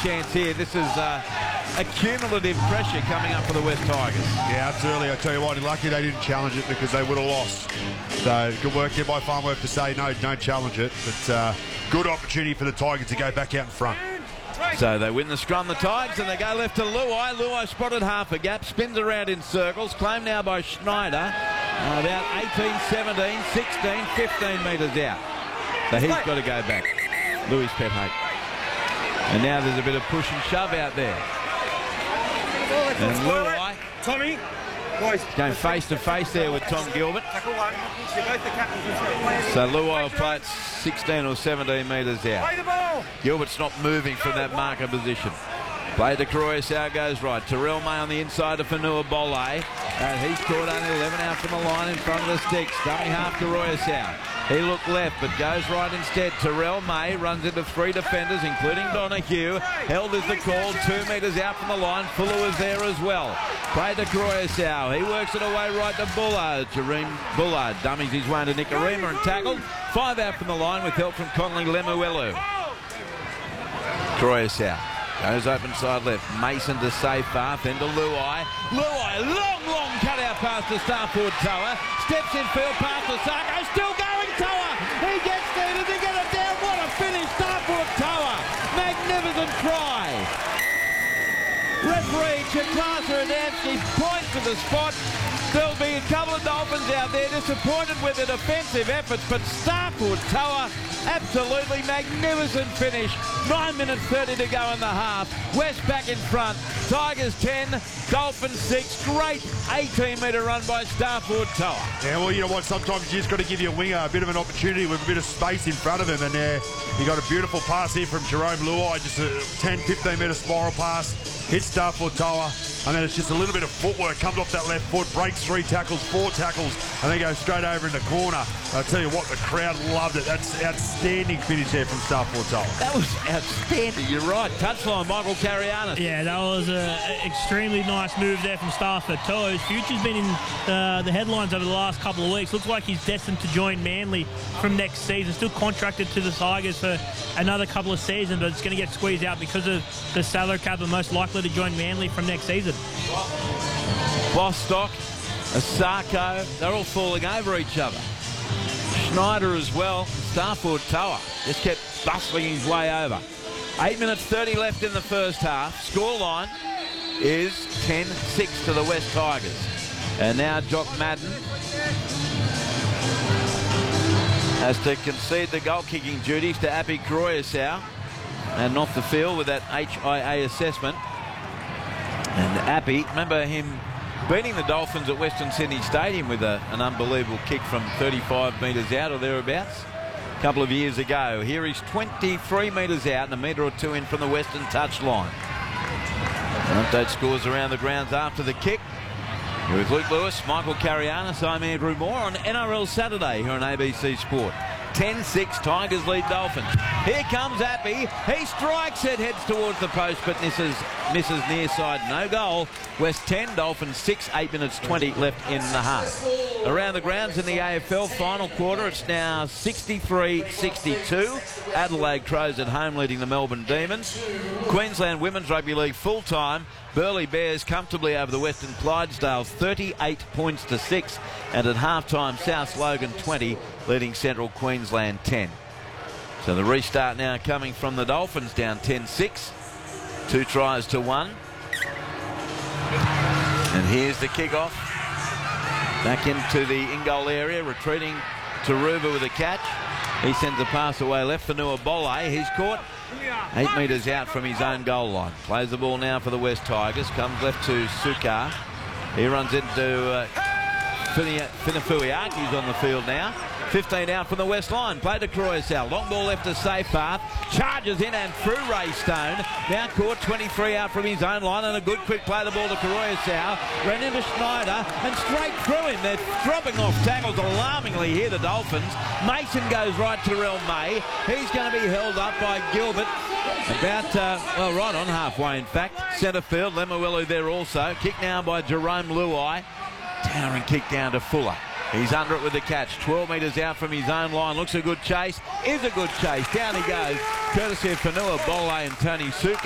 chance here. This is a cumulative pressure coming up for the West Tigers. Yeah, absolutely. I tell you what, lucky they didn't challenge it because they would have lost. So good work here by Farnworth to say no, don't challenge it. But good opportunity for the Tigers to go back out in front. So they win the scrum, the Tigers, and they go left to Luai. Luai spotted half a gap, spins around in circles. Claimed now by Schneider. About 18, 17, 16, 15 metres out. So he's got to go back. Louis Pethake. And now there's a bit of push and shove out there. And Luai. Tommy. Boys, going face to face there with Tom Gilbert. So Luai will play it 16 or 17 metres out. Gilbert's not moving from that marker position. Play to Croyasau goes right. Terrell May on the inside to Fanua Bole. And he's caught only 11 out from the line in front of the sticks. Dummy half to Croyasau. He looked left but goes right instead. Terrell May runs into three defenders including Donahue. Held is the call, 2 metres out from the line. Fuller was there as well. Play to Croyasau. He works it away right to Bullard. Jareem Bullard dummies his way into Nicarima and tackled. 5 out from the line with help from Conley Lemuelu. Croyasau goes open side left. Mason to save far. Then to Luai. Luai, long cut-out pass to Starford Toa. Steps in field past to Sarko. Still going Toa. He gets there. Does he get it down? What a finish. Starford Toa. Magnificent try. Referee Chiklasa Adamski points to the spot. There'll be a couple of Dolphins out there disappointed with the defensive efforts, but Starford Toa, absolutely magnificent finish. 9 minutes 30 to go in the half. West back in front. Tigers 10, Dolphins 6. Great 18-metre run by Starford Toa. Yeah, well, you know what? Sometimes you just got to give your winger a bit of an opportunity with a bit of space in front of him. And you got a beautiful pass here from Jerome Luai, just a 10, 15-metre spiral pass. Hits Starford Toa, and then it's just a little bit of footwork. Comes off that left foot, breaks 3 tackles, 4 tackles, and then goes straight over in the corner. I'll tell you what, the crowd loved it. That's outstanding finish there from Starford Toa. That was outstanding. You're right. Touchline, Michael Carianis. Yeah, that was an extremely nice move there from Starford Toa. His future's been in the headlines over the last couple of weeks. Looks like he's destined to join Manly from next season. Still contracted to the Tigers for another couple of seasons, but it's going to get squeezed out because of the salary cap and most likely to join Manly from next season. Bostock, Asako, they're all falling over each other. Schneider as well. Starford Toa just kept bustling his way over. 8 minutes 30 left in the first half. Scoreline is 10-6 to the West Tigers. And now Jock Madden has to concede the goal-kicking duties to Api Croyasau and off the field with that HIA assessment. And Api, remember him beating the Dolphins at Western Sydney Stadium with an unbelievable kick from 35 metres out or thereabouts a couple of years ago. Here he's 23 metres out and a metre or two in from the Western touchline. Update scores around the grounds after the kick. With Luke Lewis, Michael Carianis, I'm Andrew Moore on NRL Saturday here on ABC Sport. 10-6, Tigers lead Dolphins. Here comes Api. He strikes it, heads towards the post, but misses near side. No goal. West 10, Dolphins 6, 8 minutes 20 left in the half. Around the grounds in the AFL final quarter, it's now 63-62. Adelaide Crows at home leading the Melbourne Demons. Queensland Women's Rugby League full-time. Burleigh Bears comfortably over the Western Clydesdales, 38 points to 6. And at half-time, South Logan 20, leading Central Queensland 10. So the restart now coming from the Dolphins, down 10-6. 2 tries to 1. And here's the kick-off. Back into the in-goal area, retreating Taruba with a catch. He sends a pass away left for Fanua Bole. He's caught 8 metres out from his own goal line. Plays the ball now for the West Tigers. Comes left to Sukar. He runs into Finafuiaki's on the field now. 15 out from the west line. Play to Croyasau. Long ball left to safe path. Charges in and through Ray Stone. Now caught 23 out from his own line, and a good quick play the ball to Croyasau. Ran into Schneider and straight through him. They're dropping off tackles alarmingly here, the Dolphins. Mason goes right to Terrell May. He's going to be held up by Gilbert. About, right on halfway in fact. Centre field, Lemuelu there also. Kick now by Jerome Luai. Towering kick down to Fuller. He's under it with the catch. 12 metres out from his own line. Looks a good chase. Is a good chase. Down he goes. Courtesy of Fanua Bole and Tony Sukar.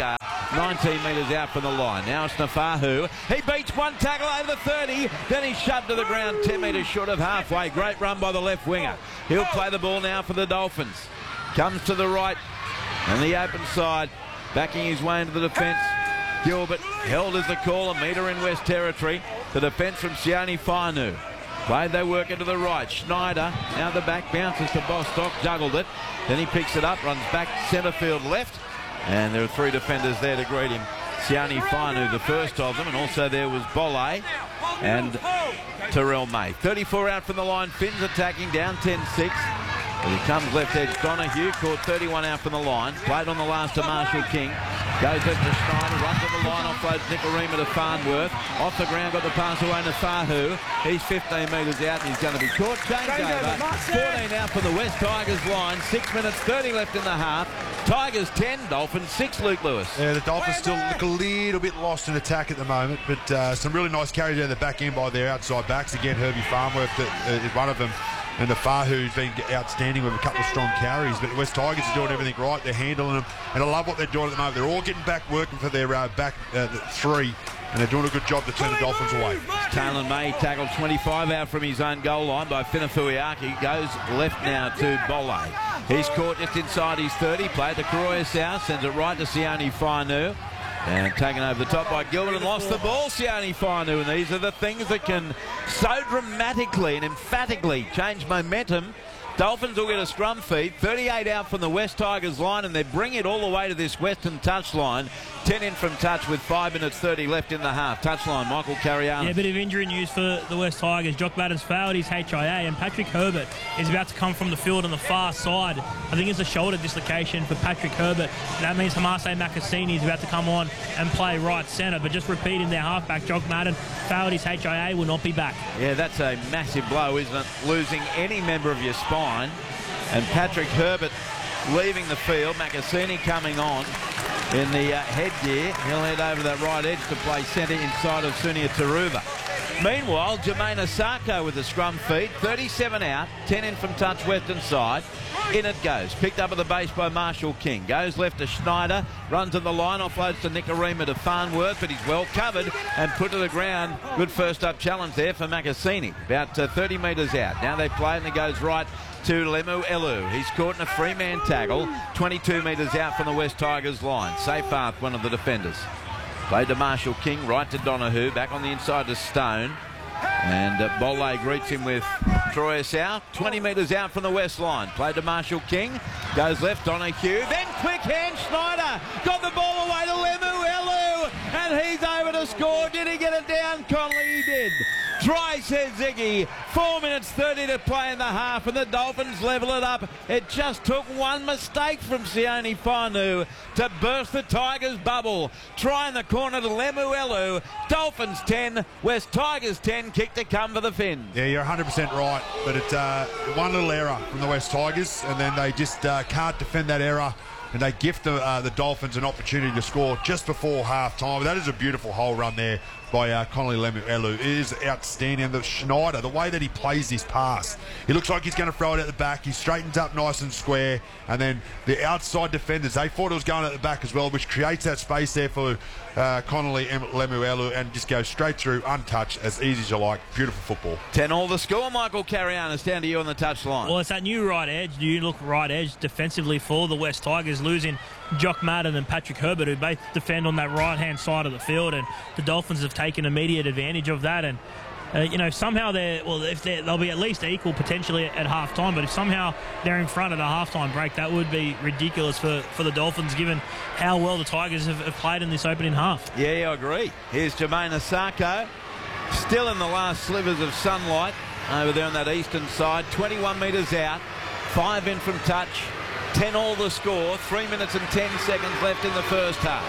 19 metres out from the line. Now it's Nafahu. He beats one tackle over the 30. Then he's shoved to the ground 10 metres short of halfway. Great run by the left winger. He'll play the ball now for the Dolphins. Comes to the right on the open side. Backing his way into the defence. Gilbert held as the call, a metre in West Territory. The defence from Sione Fainu. Played their work into the right. Schneider out the back, bounces to Bostock, juggled it. Then he picks it up, runs back centre field left. And there are three defenders there to greet him. Sione Fainu, the first of them, and also there was Bolle and Terrell May. 34 out from the line, Finns attacking, down 10-6. As he comes left edge, Donahue caught 31 out from the line. Played on the last to Marshall King. Goes left to Schneider, runs to the line, offloads Nikorima to Farnworth. Off the ground, got the pass away to Fahu. He's 15 metres out and he's going to be caught. Change over. 14 out from the West Tigers line. 6 minutes 30 left in the half. Tigers 10, Dolphins 6, Luke Lewis. Yeah, the Dolphins still look a little bit lost in attack at the moment, but some really nice carries down the back end by their outside backs. Again, Herbie Farnworth is one of them. And the Fahu's been outstanding with a couple of strong carries. But the West Tigers are doing everything right. They're handling them. And I love what they're doing at the moment. They're all getting back, working for their back three. And they're doing a good job to turn the Dolphins away. Taylor May tackled 25 out from his own goal line by Finafuiaki. Goes left now to Bolle. He's caught just inside his 30. Played to Karoya South. Sends it right to Sione Fainu. And taken over the top by Gilbert and lost the ball, Sione Fainu. And these are the things that can so dramatically and emphatically change momentum. Dolphins will get a scrum feed. 38 out from the West Tigers line, and they bring it all the way to this Western touch line. 10 in from touch with 5 minutes 30 left in the half. Touchline, Michael Cariano. Yeah, a bit of injury news for the West Tigers. Jock Madden's failed his HIA, and Patrick Herbert is about to come from the field on the far side. I think it's a shoulder dislocation for Patrick Herbert. That means Hamase Makasini is about to come on and play right centre. But just repeating, their halfback, Jock Madden, failed his HIA, will not be back. Yeah, that's a massive blow, isn't it? Losing any member of your spine. And Patrick Herbert leaving the field. Makasini coming on in the headgear. He'll head over that right edge to play centre inside of Sunia Taruva. Meanwhile, Jermaine Asako with the scrum feed. 37 out, 10 in from touch western side. In it goes. Picked up at the base by Marshall King. Goes left to Schneider. Runs in the line. Offloads to Nikorima to Farnworth, but he's well covered and put to the ground. Good first up challenge there for Makasini. About 30 metres out. Now they play and it goes right to Lemu Elu. He's caught in a three-man tackle. 22 metres out from the West Tigers line. Seyfarth, one of the defenders. Played to Marshall King, right to Donahue. Back on the inside to Stone. And Bolle greets him with Troy South. 20 metres out from the west line. Played to Marshall King. Goes left, Donahue. Then quick hand, Schneider. Got the ball away to Lemu Elu. And he's over to score. Did he get it down? Connolly, he did. Try, says Ziggy. 4 minutes 30 to play in the half, and the Dolphins level it up. It just took one mistake from Sione Fainu to burst the Tigers' bubble. Try in the corner to Lemu Elu. Dolphins 10, West Tigers 10. Kick to come for the Finns. Yeah, you're 100% right, but it's one little error from the West Tigers, and then they just can't defend that error. And they gift the Dolphins an opportunity to score just before half-time. That is a beautiful hole run there by Connolly Lemu Elu. It is outstanding. And the Schneider, the way that he plays this pass, he looks like he's going to throw it at the back. He straightens up nice and square. And then the outside defenders, they thought it was going at the back as well, which creates that space there for Connolly Lemu Elu, and just goes straight through, untouched, as easy as you like. Beautiful football. 10 all the score. Michael Carianis, down to you on the touchline. Well, it's that new right edge. You look right edge defensively for the West Tigers, losing Jock Madden and Patrick Herbert, who both defend on that right-hand side of the field, and the Dolphins have taken immediate advantage of that. And somehow they'll be at least equal potentially at half-time, but if somehow they're in front at a half-time break, that would be ridiculous for the Dolphins, given how well the Tigers have played in this opening half. Yeah, I agree. Here's Jermaine Asako, still in the last slivers of sunlight over there on that eastern side. 21 metres out, 5 in from touch, 10 all the score, 3 minutes and 10 seconds left in the first half.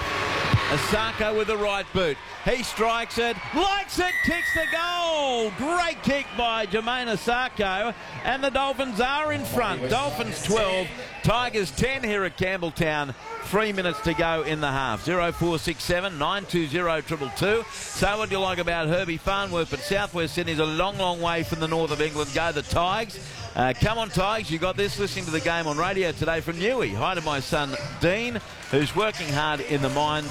Asako with the right boot. He strikes it, likes it, kicks the goal. Great kick by Jermaine Asako, and the Dolphins are in front. Dolphins 12, Tigers 10 here at Campbelltown. 3 minutes to go in the half. 0467 920 222. So what do you like about Herbie Farnworth? But Southwest Sydney's a long, long way from the north of England. Go the Tigers. Come on, Tigers. You got this. Listening to the game on radio today from Newey. Hi to my son, Dean, who's working hard in the mines